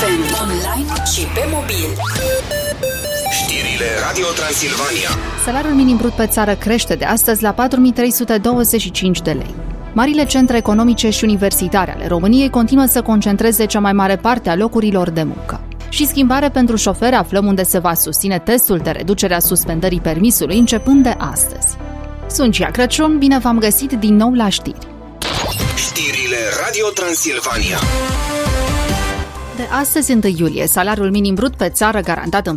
FM, online și pe mobil. Știrile Radio Transilvania. Salariul minim brut pe țară crește de astăzi la 4.325 de lei. Marile centre economice și universitare ale României continuă să concentreze cea mai mare parte a locurilor de muncă. Și schimbare pentru șoferi, aflăm unde se va susține testul de reducere a suspendării permisului începând de astăzi. Sunt Cia Crăciun, bine v-am găsit din nou la știri. Știrile Radio Transilvania. De astăzi, 1 iulie, salariul minim brut pe țară garantat în